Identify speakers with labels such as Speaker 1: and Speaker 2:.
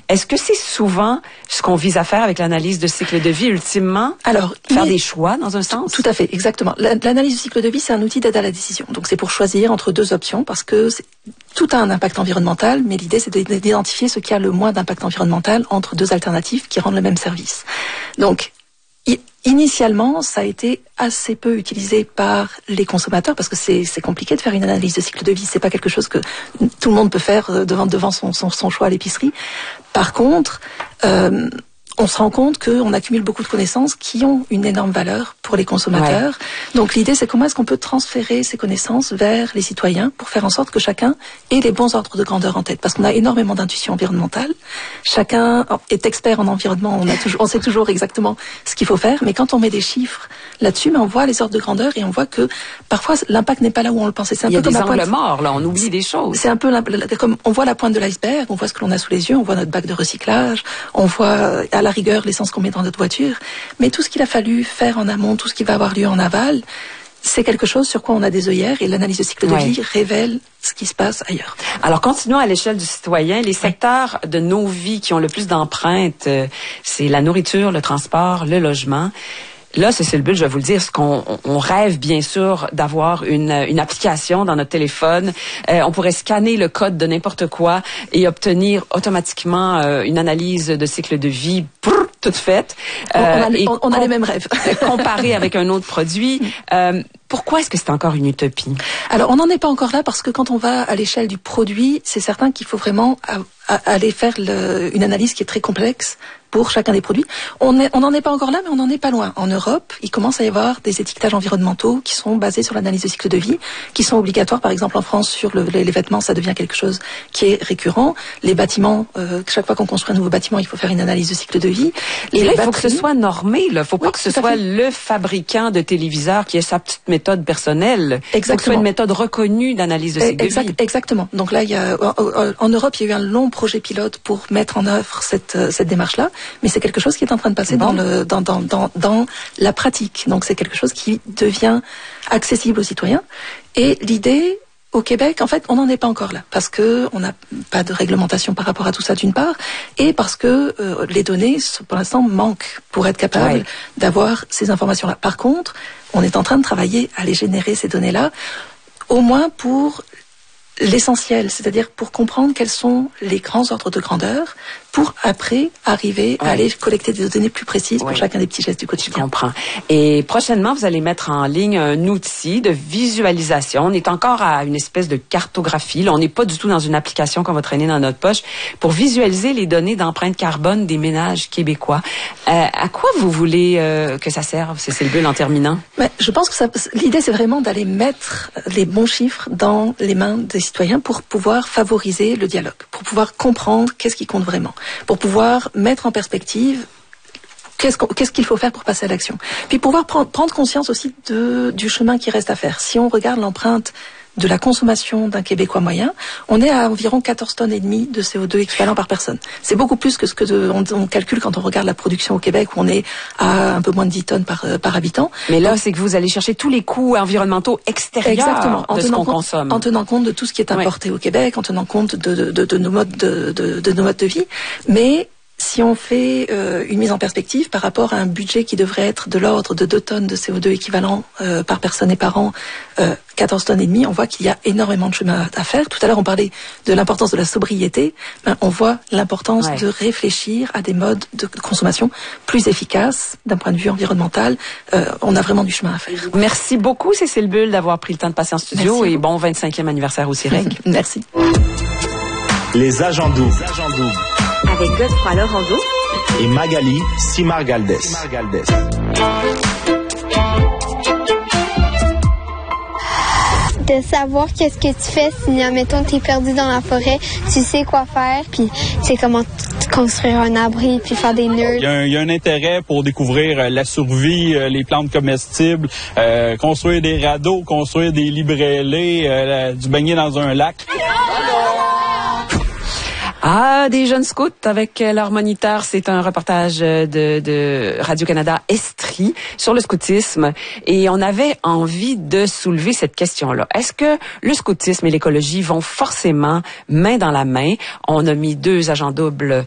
Speaker 1: Est-ce que c'est souvent ce qu'on vise à faire avec l'analyse de cycle de vie, ultimement?
Speaker 2: Alors,
Speaker 1: faire des choix, dans un sens?
Speaker 2: Tout à fait, exactement. L'analyse du cycle de vie, c'est un outil d'aide à la décision. Donc, c'est pour choisir entre deux options, parce que tout a un impact environnemental, mais l'idée, c'est d'identifier ce qui a le moins d'impact environnemental entre deux alternatives qui rendent le même service. Donc, initialement, ça a été assez peu utilisé par les consommateurs parce que c'est compliqué de faire une analyse de cycle de vie. C'est pas quelque chose que tout le monde peut faire devant son choix à l'épicerie. Par contre, on se rend compte qu'on accumule beaucoup de connaissances qui ont une énorme valeur pour les consommateurs. Ouais. Donc l'idée, c'est comment est-ce qu'on peut transférer ces connaissances vers les citoyens pour faire en sorte que chacun ait les bons ordres de grandeur en tête. Parce qu'on a énormément d'intuition environnementale. Chacun est expert en environnement. On sait toujours exactement ce qu'il faut faire. Mais quand on met des chiffres là-dessus, on voit les ordres de grandeur et on voit que parfois l'impact n'est pas là où on le pensait. C'est un
Speaker 1: peu
Speaker 2: comme
Speaker 1: des angles morts, là. On oublie des choses.
Speaker 2: C'est un peu comme on voit la pointe de l'iceberg, on voit ce que l'on a sous les yeux, on voit notre bac de recyclage, on voit à la rigueur l'essence qu'on met dans notre voiture, mais tout ce qu'il a fallu faire en amont, tout ce qui va avoir lieu en aval, c'est quelque chose sur quoi on a des œillères et l'analyse de cycle de vie révèle ce qui se passe ailleurs.
Speaker 1: Alors, continuons à l'échelle du citoyen. Les secteurs de nos vies qui ont le plus d'empreintes, c'est la nourriture, le transport, le logement. Là, c'est le but, je vais vous le dire, ce qu'on rêve bien sûr d'avoir une application dans notre téléphone. On pourrait scanner le code de n'importe quoi et obtenir automatiquement une analyse de cycle de vie toute faite.
Speaker 2: On a les mêmes rêves.
Speaker 1: Comparé avec un autre produit. Pourquoi est-ce que c'est encore une utopie?
Speaker 2: Alors, on n'en est pas encore là parce que quand on va à l'échelle du produit, c'est certain qu'il faut vraiment aller faire une analyse qui est très complexe pour chacun des produits. On n'en est pas encore là, mais on n'en est pas loin. En Europe, il commence à y avoir des étiquetages environnementaux qui sont basés sur l'analyse de cycle de vie, qui sont obligatoires. Par exemple, en France, sur les vêtements, ça devient quelque chose qui est récurrent. Les bâtiments, chaque fois qu'on construit un nouveau bâtiment, il faut faire une analyse de cycle de vie.
Speaker 1: Et là, il faut que ce soit normé. Il ne faut pas que ce soit le fabricant de téléviseurs qui ait sa petite méthode personnelle. Il faut que ce soit une méthode reconnue d'analyse de cycle de vie.
Speaker 2: Exactement. Donc là, en Europe, il y a eu un long projet pilote pour mettre en œuvre cette démarche-là. Mais c'est quelque chose qui est en train de passer dans la pratique. Donc c'est quelque chose qui devient accessible aux citoyens. Et l'idée, au Québec, en fait, on n'en est pas encore là. Parce que on n'a pas de réglementation par rapport à tout ça d'une part. Et parce que les données, pour l'instant, manquent pour être capable d'avoir ces informations-là. Par contre, on est en train de travailler à les générer, ces données-là, au moins pour l'essentiel, c'est-à-dire pour comprendre quels sont les grands ordres de grandeur, pour après arriver à aller collecter des données plus précises pour chacun des petits gestes du quotidien.
Speaker 1: Je comprends. Et prochainement, vous allez mettre en ligne un outil de visualisation. On est encore à une espèce de cartographie. Là, on n'est pas du tout dans une application qu'on va traîner dans notre poche pour visualiser les données d'empreinte carbone des ménages québécois. À quoi vous voulez que ça serve, Cécile Bull, en terminant?
Speaker 2: Je pense que l'idée, c'est vraiment d'aller mettre les bons chiffres dans les mains des citoyens pour pouvoir favoriser le dialogue, pour pouvoir comprendre qu'est-ce qui compte vraiment, pour pouvoir mettre en perspective qu'est-ce qu'il faut faire pour passer à l'action. Puis pouvoir prendre conscience aussi du chemin qui reste à faire. Si on regarde l'empreinte de la consommation d'un Québécois moyen, on est à environ 14 tonnes et demie de CO2 équivalent par personne. C'est beaucoup plus que ce que on calcule quand on regarde la production au Québec, où on est à un peu moins de 10 tonnes par habitant.
Speaker 1: Mais là, c'est que vous allez chercher tous les coûts environnementaux extérieurs de ce qu'on consomme.
Speaker 2: En tenant compte de tout ce qui est importé au Québec, en tenant compte de nos modes de vie. Mais si on fait une mise en perspective par rapport à un budget qui devrait être de l'ordre de 2 tonnes de CO2 équivalent par personne et par an, 14 tonnes et demie, on voit qu'il y a énormément de chemin à faire. Tout à l'heure, on parlait de l'importance de la sobriété. On voit l'importance de réfléchir à des modes de consommation plus efficaces d'un point de vue environnemental. On a vraiment du chemin à faire.
Speaker 1: Merci beaucoup, Cécile Bull, d'avoir pris le temps de passer en studio.
Speaker 2: Merci.
Speaker 1: Et bon 25e anniversaire au CIREC.
Speaker 2: Merci.
Speaker 3: Les agents doubles.
Speaker 4: Avec Godefroy Lorando
Speaker 3: et Magali Simard-Galdès.
Speaker 5: De savoir qu'est-ce que tu fais si, admettons, t'es perdu dans la forêt, tu sais quoi faire, puis tu sais comment construire un abri, puis faire des nœuds.
Speaker 6: Il y a un intérêt pour découvrir la survie, les plantes comestibles, construire des radeaux, construire des librairies, du baigner dans un lac.
Speaker 1: Ah, des jeunes scouts avec leur moniteur. C'est un reportage de Radio-Canada Estrie sur le scoutisme. Et on avait envie de soulever cette question-là. Est-ce que le scoutisme et l'écologie vont forcément main dans la main? On a mis 2 agents doubles